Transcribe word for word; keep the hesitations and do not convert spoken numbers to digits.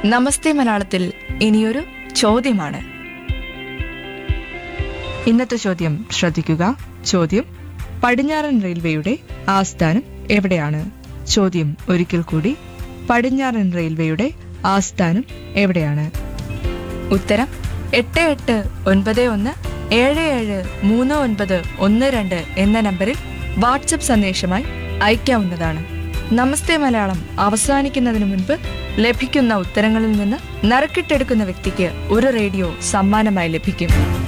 നമസ്തേ മലയാളത്തിൽ ഇനിയൊരു ചോദ്യമാണ്. ഇന്നത്തെ ചോദ്യം ശ്രദ്ധിക്കുക. ചോദ്യം: പടിഞ്ഞാറൻ റെയിൽവേയുടെ ആസ്ഥാനം എവിടെയാണ്? ചോദ്യം ഒരിക്കൽ കൂടി: പടിഞ്ഞാറൻ റെയിൽവേയുടെ ആസ്ഥാനം എവിടെയാണ്? ഉത്തരം എട്ട് എട്ട് ഒൻപത് ഒന്ന് ഏഴ് ഏഴ് മൂന്ന് ഒൻപത് ഒന്ന് രണ്ട് എന്ന നമ്പറിൽ വാട്സപ്പ് സന്ദേശമായി അയക്കാവുന്നതാണ്. നമസ്തേ മലയാളം അവസാനിക്കുന്നതിന് മുൻപ് ലഭിക്കുന്ന ഉത്തരങ്ങളിൽ നിന്ന് നറുക്കിട്ടെടുക്കുന്ന വ്യക്തിക്ക് ഒരു റേഡിയോ സമ്മാനമായി ലഭിക്കും.